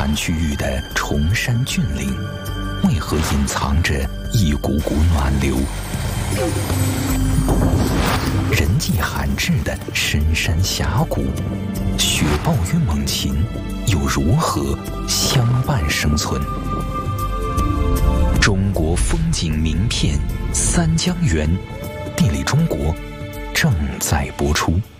寒区域的崇山峻岭，为何隐藏着一股股暖流？人迹罕至的深山峡谷，雪豹与猛禽又如何相伴生存？中国风景名片三江源，地理中国正在播出。